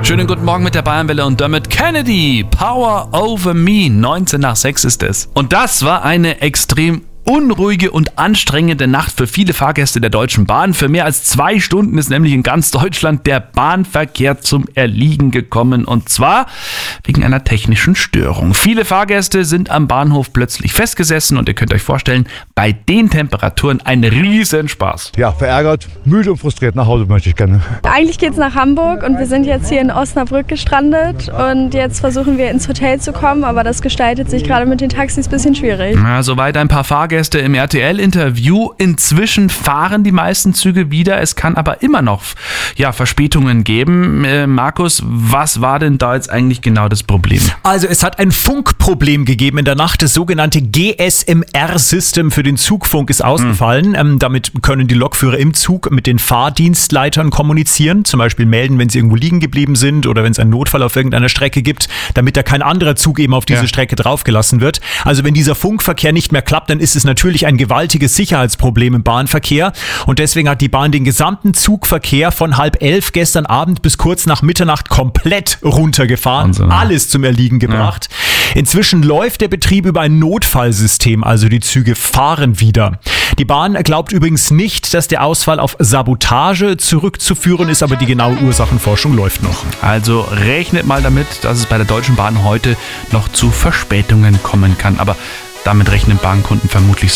Schönen guten Morgen mit der Bayernwelle und Dermot Kennedy. Power over me. 19 nach 6 ist es. Und das war eine extrem unruhige und anstrengende Nacht für viele Fahrgäste der Deutschen Bahn. Für mehr als 2 Stunden ist nämlich in ganz Deutschland der Bahnverkehr zum Erliegen gekommen. Und zwar wegen einer technischen Störung. Viele Fahrgäste sind am Bahnhof plötzlich festgesessen und ihr könnt euch vorstellen, bei den Temperaturen ein Riesenspaß. Ja, verärgert, müde und frustriert nach Hause möchte ich gerne. Eigentlich geht es nach Hamburg und wir sind jetzt hier in Osnabrück gestrandet und jetzt versuchen wir ins Hotel zu kommen, aber das gestaltet sich gerade mit den Taxis ein bisschen schwierig. Ja, soweit ein paar Fahrgäste im RTL-Interview. Inzwischen fahren die meisten Züge wieder. Es kann aber immer noch Verspätungen geben. Markus, was war denn da jetzt eigentlich genau das Problem? Also es hat ein Funkproblem gegeben in der Nacht. Das sogenannte GSMR-System für den Zugfunk ist ausgefallen. Damit können die Lokführer im Zug mit den Fahrdienstleitern kommunizieren. Zum Beispiel melden, wenn sie irgendwo liegen geblieben sind oder wenn es einen Notfall auf irgendeiner Strecke gibt, damit da kein anderer Zug eben auf diese Strecke draufgelassen wird. Also wenn dieser Funkverkehr nicht mehr klappt, dann ist es natürlich ein gewaltiges Sicherheitsproblem im Bahnverkehr und deswegen hat die Bahn den gesamten Zugverkehr von 10:30 gestern Abend bis kurz nach Mitternacht komplett runtergefahren, Wahnsinn. Alles zum Erliegen gebracht. Ja. Inzwischen läuft der Betrieb über ein Notfallsystem, also die Züge fahren wieder. Die Bahn glaubt übrigens nicht, dass der Ausfall auf Sabotage zurückzuführen ist, aber die genaue Ursachenforschung läuft noch. Also rechnet mal damit, dass es bei der Deutschen Bahn heute noch zu Verspätungen kommen kann, aber damit rechnen Bahnkunden vermutlich so